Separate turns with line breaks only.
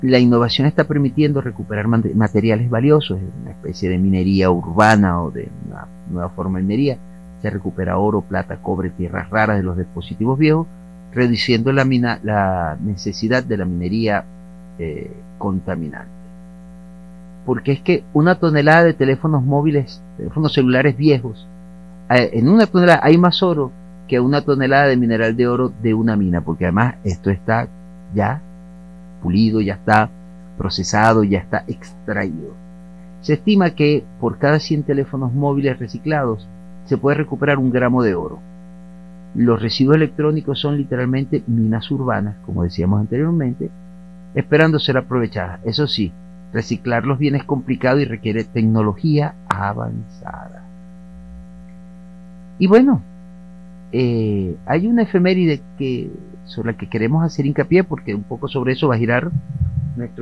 La innovación está permitiendo recuperar materiales valiosos, una especie de minería urbana o de una nueva forma de minería. Se recupera oro, plata, cobre, tierras raras de los dispositivos viejos, reduciendo la necesidad de la minería contaminante. Porque es que una tonelada de teléfonos móviles, teléfonos celulares viejos, en una tonelada hay más oro que una tonelada de mineral de oro de una mina, porque además esto está ya pulido, ya está procesado, ya está extraído. Se estima que por cada 100 teléfonos móviles reciclados se puede recuperar 1 gramo de oro. Los residuos electrónicos son literalmente minas urbanas, como decíamos anteriormente, esperando ser aprovechadas. Eso sí, reciclarlos bien es complicado y requiere tecnología avanzada. Y bueno, hay una efeméride sobre la que queremos hacer hincapié, porque un poco sobre eso va a girar nuestro